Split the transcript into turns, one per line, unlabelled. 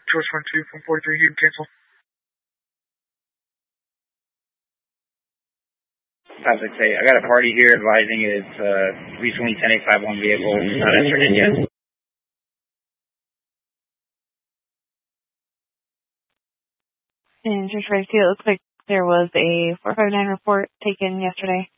George 12 from 43, you can cancel.
568, I got a party here advising it's recently 10851 vehicle, not entered in yet.
And George 52, it looks like there was a 459 report taken yesterday.